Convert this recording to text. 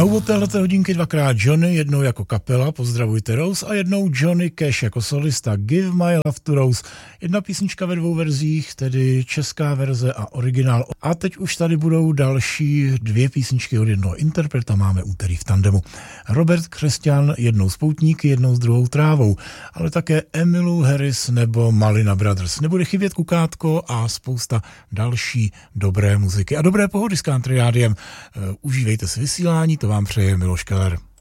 Znovu téhleté hodinky dvakrát Johnny, jednou jako kapela, pozdravujte Rose, a jednou Johnny Cash jako solista, Give My Love to Rose. Jedna písnička ve dvou verzích, tedy česká verze a originál. A teď už tady budou další dvě písničky od jednoho interpreta, máme úterý v tandemu. Robert Křesťan jednou s Poutníky, jednou s Druhou trávou, ale také Emmylou Harris nebo Malina Brothers. Nebude chybět Kukátko a spousta další dobré muziky a dobré pohody s Country Rádiem. Užívejte si vysílání, to vám přeje Miloš Keller.